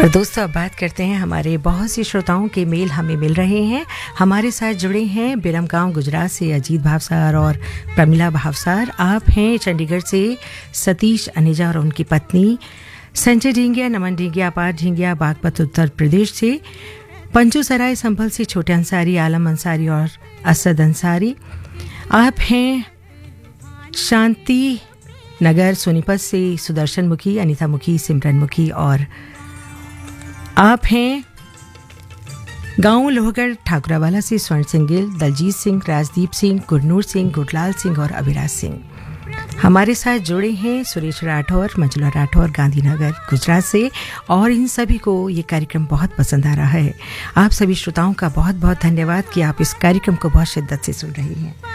और दोस्तों, अब बात करते हैं हमारे बहुत सी श्रोताओं के मेल हमें मिल रहे हैं। हमारे साथ जुड़े हैं बिरमगांव गुजरात से अजीत भावसार और प्रमिला भावसार। आप हैं चंडीगढ़ से सतीश अनेजा और उनकी पत्नी, संजय ढींगिया, नमन ढींगिया, अपार ढींगिया बागपत उत्तर प्रदेश से, पंजू सराय संभल से छोटे अंसारी, आलम अंसारी और असद अंसारी। आप हैं शांति नगर सोनीपत से सुदर्शन मुखी, अनीता मुखी, सिमरन मुखी और आप हैं गांव लोहगढ़ ठाकुरावाला से स्वर्ण सिंह गिल, दलजीत सिंह, राजदीप सिंह, गुरनूर सिंह, गुरलाल सिंह और अभिराज सिंह। हमारे साथ जुड़े हैं सुरेश राठौर, मंजुला राठौर, गांधीनगर गुजरात से, और इन सभी को ये कार्यक्रम बहुत पसंद आ रहा है। आप सभी श्रोताओं का बहुत बहुत धन्यवाद कि आप इस कार्यक्रम को बहुत शिद्दत से सुन रहे हैं।